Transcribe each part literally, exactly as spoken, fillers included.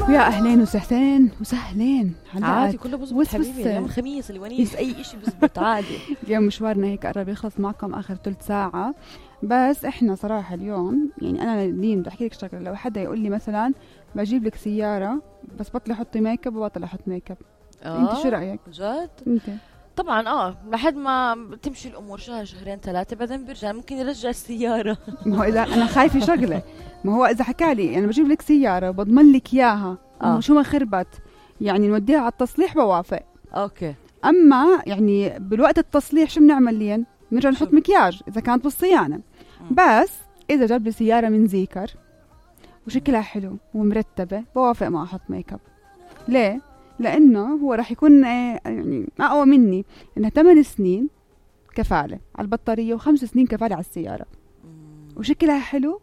ويا أهلين وسهلين وسهلين عادي كله بزبط حبيبي. اليوم الخميس الونيس أي إشي بزبط عادي. اليوم مشوارنا هيك قرب يخلص معكم آخر ثلث ساعة، بس إحنا صراحة اليوم يعني أنا لين بدي أحكي لك شغلة. لو حدا يقول لي مثلا بجيب لك سيارة بس بطلع أحط ميك اب وبطلع أحط ميك اب، آه أنت شو رأيك؟ جد؟ أنت طبعا اه لحد ما تمشي الامور شهر شهرين ثلاثه بعدين بيرجع ممكن يرجع السياره. ما هو اذا انا خايفه شغله، ما هو اذا حكى لي انا بجيب لك سياره بضمن لك اياها آه. شو ما خربت يعني نوديها على التصليح بوافق. اوكي. اما يعني بالوقت التصليح شو بنعمل لين؟ بنرجع نحط مكياج اذا كانت بالصيانه. م. بس اذا جاب لي سياره من زيكر وشكلها حلو ومرتبه بوافق ما احط ميك اب. ليه؟ لأنه هو راح يكون يعني أقوى مني، إنها ثمان سنين كفالة على البطارية وخمس سنين كفالة على السيارة، وشكلها حلو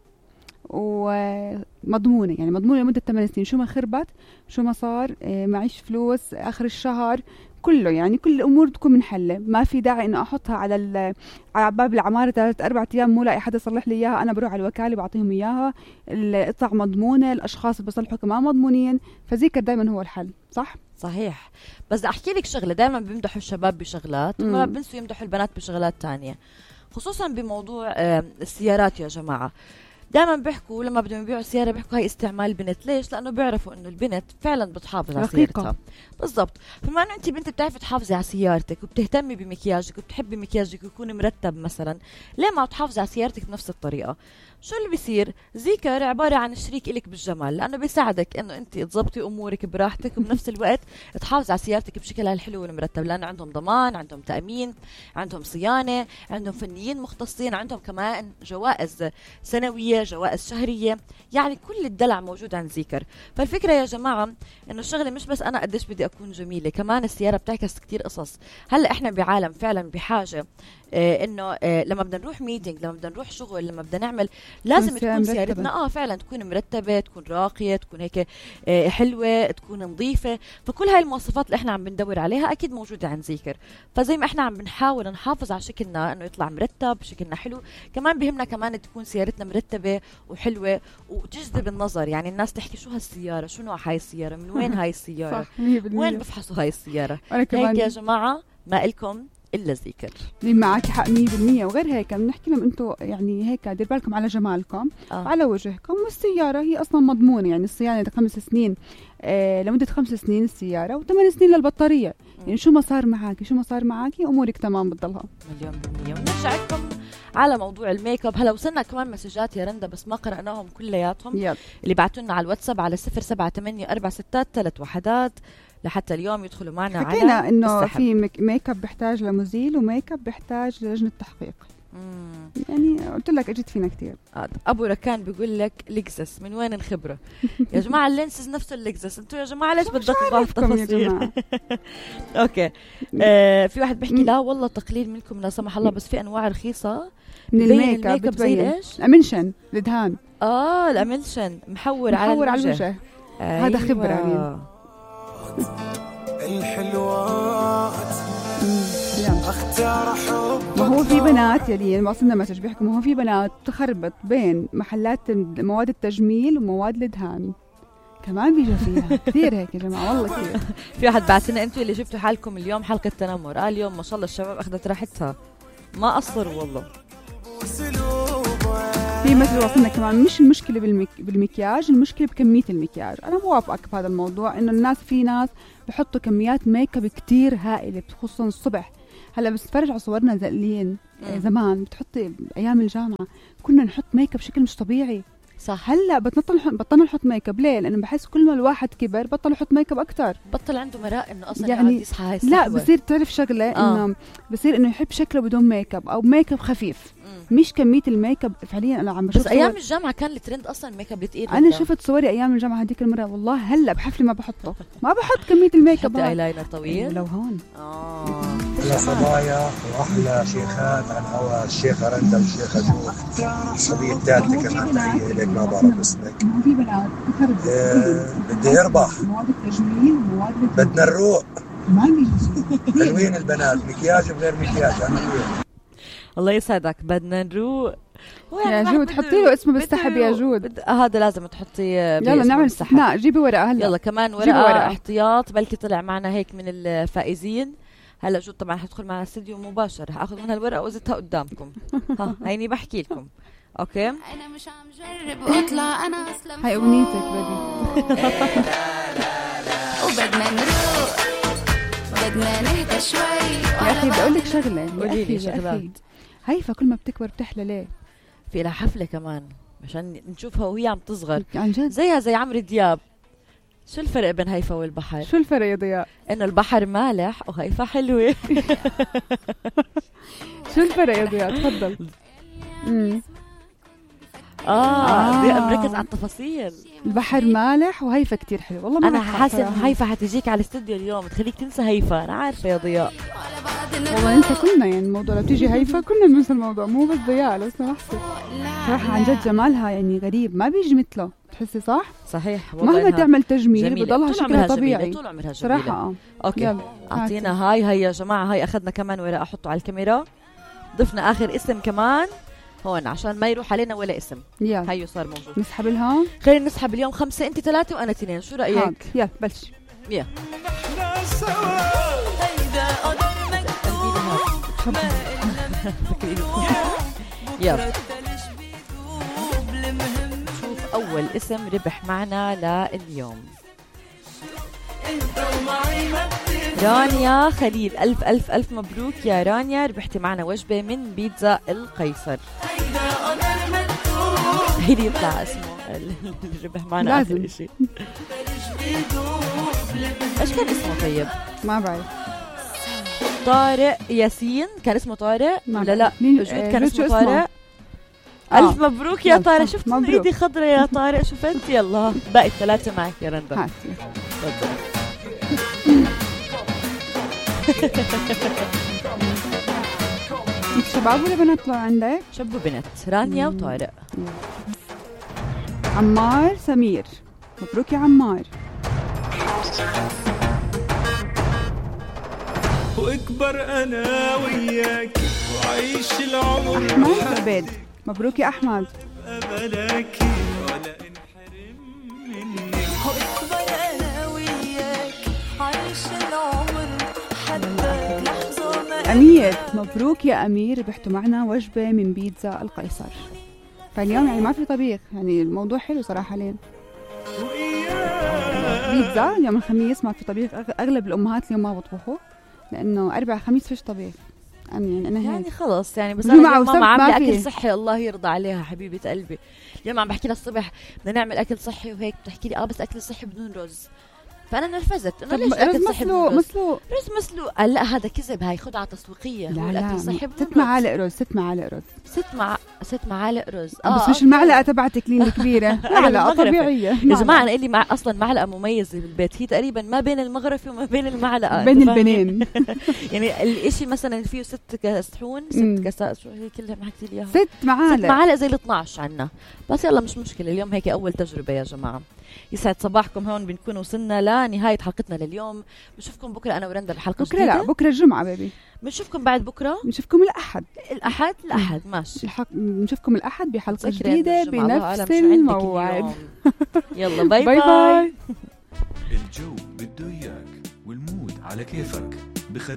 ومضمونة، يعني مضمونة لمدة ثمان سنين. شو ما خربت شو ما صار معيش فلوس آخر الشهر كله، يعني كل الأمور تكون منحلة. ما في داعي إنه أحطها على على باب العمارة ثلاث أربع أيام مو لاقي حدا يصلح لي إياها، أنا بروح على الوكالة بعطيهم إياها، القطع مضمونة، الأشخاص اللي بصلحوا كمان مضمونين، فزيكر دايما هو الحل. صح؟ صحيح. بس أحكي لك شغلة، دائما بيمدحوا الشباب بشغلات وما بنسوا يمدحوا البنات بشغلات تانية، خصوصا بموضوع السيارات يا جماعة. دائما بيحكوا لما بدهم يبيعوا السيارة بيحكوا هاي استعمال البنت. ليش؟ لأنه بيعرفوا إنه البنت فعلا بتحافظ على سيارتها. بالضبط. فما إنه أنت بنت بتعرفي تحافظي على سيارتك وبتهتمي بمكياجك وبتحبي مكياجك ويكون مرتب مثلا، ليه ما تحافظي على سيارتك بنفس الطريقة؟ شو اللي بيصير؟ زيكر عبارة عن شريك إلك بالجمال، لأنه بيساعدك إنه أنت تضبطي أمورك براحتك وبنفس الوقت تحافظي على سيارتك بشكلها الحلو والمرتب، لأنه عندهم ضمان، عندهم تأمين، عندهم صيانة، عندهم فنيين مختصين، عندهم كمان جوائز سنوية، جوائز شهرية، يعني كل الدلع موجود عند زيكر. فالفكرة يا جماعة إنه الشغلة مش بس أنا قديش بدي أكون جميلة، كمان السيارة بتعكس كتير قصص. هلأ إحنا بعالم فعلا بحاجة آه إنه آه لما بدنا نروح ميتينج، لما بدنا نروح شغل، لما بدنا نعمل، لازم تكون سيارتنا اه فعلا تكون مرتبة، تكون راقية، تكون هيك آه حلوة، تكون نظيفة. فكل هاي المواصفات اللي احنا عم بندور عليها اكيد موجودة عند زيكر. فزي ما احنا عم بنحاول نحافظ على شكلنا انه يطلع مرتب، شكلنا حلو، كمان بهمنا كمان تكون سيارتنا مرتبة وحلوة وتجذب النظر. يعني الناس تحكي شو هالسيارة، شو نوع هاي السيارة، من وين هاي السيارة، وين بفحصوا هاي السيارة. هيك يا جماعة ما إلكم إلا زيكر. لي معك حق مية بالمية. وغير هيك بنحكي لهم أنتوا يعني هيك دير بالكم على جمالكم آه. على وجهكم، والسيارة هي أصلا مضمونة، يعني الصيانة خمس سنين آه لمدة خمس سنين السيارة وثمان سنين للبطارية. م. يعني شو ما صار معاكي شو ما صار معاكي أمورك تمام بتضلها مليون بالمية. ونرجع لكم على موضوع الميك اب. هلا وصلنا كمان مسجات يا رندا بس ما قرأناهم كلياتهم. يب. اللي بعتوا لنا على الواتساب على صفر سبعة ثمانية أربعة ستة ثلاث وحدات لحتى اليوم يدخلوا معنا. حكينا انه في ميك اب بيحتاج لمزيل وميك اب بيحتاج للجنة تحقيق. مم. يعني قلت لك اجت فينا كتير. ابو ركان بيقول لك لكزس، من وين الخبره يا جماعه؟ اللينسز نفسه اللكزس، انتوا يا جماعه ليش بتدققوا في التفاصيل؟ اوكي. آه في واحد بيحكي لا والله تقليل منكم لا سمح الله، بس في انواع رخيصه من الميك اب زي ايش؟ امنشن الدهان. اه الامنشن محور, محور على الوجه. أيوة. هذا خبره يعني الحلوات. اختار حب. ما هو في بنات يعني ما وصلنا مسج بيحكوا ما هو في بنات تخربط بين محلات مواد التجميل ومواد الدهان كمان بيجوا فيها كثير هيك يا جماعه والله كثير. في واحد بعت لنا انتوا اللي جبتوا حالكم اليووم حلقه تنمر، قال اليوم ما شاء الله الشباب اخذت راحتها ما قصروا والله. في مثل وصلنا كمان مش المشكله بالمك... بالمكياج، المشكله بكميه المكياج. انا موافقك بهذا الموضوع انه الناس في ناس بحطوا كميات ميك اب كتير هائله خصوصا الصبح. هلا بس تفرج على صورنا زقلين زمان بتحطي ايام الجامعه كنا نحط ميك اب بشكل مش طبيعي. صح. هلا بطلنا بطلنا نحط ميك اب. ليه؟ لانه بحس كل ما الواحد كبر بطل يحط ميك اب اكثر، بطل عنده مراء انه اصلا يعني يصحى هاي الصحوة. لا بصير تعرف شغله آه. انه بصير انه يحب شكله بدون ميك اب او ميك اب خفيف. مم. مش كميه الميك اب فعليا. انا عم بشوف بس ايام الجامعه كان الترند اصلا الميك اب الثقيل. انا شفت صوري ايام الجامعه هذيك المره والله هلا بحفلي ما بحطه ما بحط كميه الميك اب. اي لاينر طويل لو هون اه يا صبايا واحلى شيخات على الهواء، الشيخه رندا والشيخه جو الصبيه الثالثه كمان تحيه لك ما بعرف اسمك. بدي يربح بدنا نروق حلوين البنات مكياج وغير مكياج. الله يسعدك. بدنا نروق هو يا يعني جود حطي له اسمه بالسحب يا جود. بد... هذا لازم تحطي. يلا نعمل استثناء، جيبي ورقه هلا. يلا كمان ورقه, ورقة احتياط، بلكي طلع معنا هيك من الفائزين. هلا جود طبعا حتدخل معنا الاستديو مباشر، هاخذ منها الورقه وازتها قدامكم. ها هيني بحكي لكم اوكي. انا مش عم جرب اطلع انا اصلا هاي اغنيتك بدي. وبدنا نروح بدنا نهدى شوي. يا اخي بدي اقول لك شغله، قولي لي شغلات. هيفا كل ما بتكبر بتحلى ليه؟ في لها حفله كمان مشان نشوفها وهي عم تصغر عن جد زيها زي عمرو دياب. شو الفرق بين هيفا والبحر؟ شو الفرق يا ضياء؟ انه البحر مالح وهيفا حلوه. شو الفرق يا ضياء؟ تفضل. امم اه ضياء مركز على التفاصيل. البحر مالح وهيفا كتير حلو. والله ما انا حاسه انه هيفا حتجيك على الاستوديو اليوم تخليك تنسى هيفا. انا عارفه يا ضياء والله ننسى كلنا يعني الموضوع. لو بتيجي هيفا كلنا بننسى الموضوع، مو بس ضياء لو سمحتي. صراحه عن جد جمالها يعني غريب، ما بيجي مثله. بتحسي صح؟ صحيح مهما تعمل تجميل جميلة. بضلها شكلها طبيعي طول عمرها جميلة صراحه. اه اوكي اعطينا هاي. هاي يا جماعه هاي اخذنا كمان ورقه احطه على الكاميرا. ضفنا اخر اسم كمان هون عشان ما يروح علينا ولا اسم. يلا هيو صار موجود. نسحب لها. خلينا نسحب اليوم خمسة، انت ثلاثة وانا اثنين. شو رايك؟ يلا بلش. يلا يلا شوف اول اسم ربح معنا لليوم. رانيا خليل. ألف ألف ألف مبروك يا رانيا، ربحتي معنا وجبة من بيتزا القيصر. هيدي يطلع اسمه اللي ربح معنا لازم. آخر شيء. ايش كان اسمه طيب؟ ما بعرف. طارق ياسين كان اسمه طارق ولا لا؟ مين- جود آه، كان جود شو اسمه اسمه؟ طارق. آه. ألف مبروك يا يلا، طارق. شفت مبروك. ايدي خضرة يا طارق. شفت؟ يلا باقي الثلاثة معك يا رندا. هات. تفضل. انت شباب ولا بنات طلعوا عندك؟ شاب وبنت رانيا وطارق. عمار سمير. مبروك يا عمار. واكبر انا وياك وعيش العمر احمد عبيد. مبروك يا احمد. بلاكي ولا انحرم مني. واكبر انا وياك عايش العمر حتى لحظه ما امير. مبروك يا امير، ربحتوا معنا وجبه من بيتزا القيصر. فاليوم يعني ما في طبيخ، يعني الموضوع حلو صراحه. لين بيتزا يوم الخميس ما في طبيخ. أغ- اغلب الامهات اليوم ما بطبخوا لانه اربع خميس فيش طبيخ. انا يعني انا يعني هيك خلص يعني. بس جمعة انا اليوم وسبت ماما ما عامله في. اكل صحي الله يرضى عليها حبيبه قلبي. اليوم عم بحكي لها الصبح بدنا نعمل اكل صحي وهيك بتحكي لي اه بس اكل صحي بدون رز. فانا نرفزت انه طب ليش رز اكل صحي بدون مسلوق رز؟ مسلوق. رز مسلوق. قال لا هذا كذب، هاي خدعه تسويقيه. لا هو لا الاكل صحي بدون ست رز. معالق رز. ست معالق رز. ست مع ست معالق رز. آه بس مش أوكي. المعلقه تبعتك لين الكبيره. معلقه المغرفة. طبيعيه. يا جماعه انا لي مع اصلا معلقه مميزه بالبيت، هي تقريبا ما بين المغرفه وما بين المعلقه. بين أنت فاهمين؟ البنين. يعني الاشي مثلا فيه ست كسحون مم. ست كاسات. شو هي كلها ما حكيت لي اياها؟ ست ست معالق. معالق زي ال اثنعش عنا. بس يلا مش مشكله، اليوم هيك اول تجربه يا جماعه. يسعد صباحكم. هون بنكون وصلنا لنهايه حلقتنا لليوم. بنشوفكم بكره انا ورندا بحلقه بكره لا، جديده. بكره الجمعه بيبي. بنشوفكم بعد بكره بنشوفكم الاحد. الاحد. الاحد ماشي. الحق بنشوفكم الاحد بحلقه ذكرى جديده الجمعة. الله أعلم بنفس شو عندك الموعد. اليوم. يلا باي باي باي, باي. باي. الجو بده اياك والمود على كيفك.